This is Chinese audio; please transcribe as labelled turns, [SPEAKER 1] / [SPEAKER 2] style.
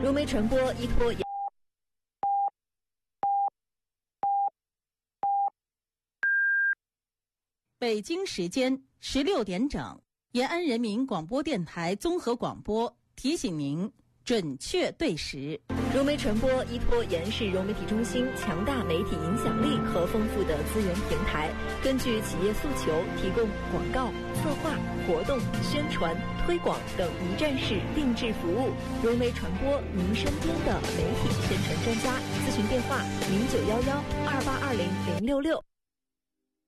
[SPEAKER 1] 融媒传播依托。
[SPEAKER 2] 北京时间16点整，延安人民广播电台综合广播提醒您准确对时。
[SPEAKER 1] 融媒传播依托延安市融媒体中心强大媒体影响力和丰富的资源平台，根据企业诉求，提供广告、策划、活动、宣传、推广等一站式定制服务。融媒传播，您身边的媒体宣传专家。咨询电话：091128200666。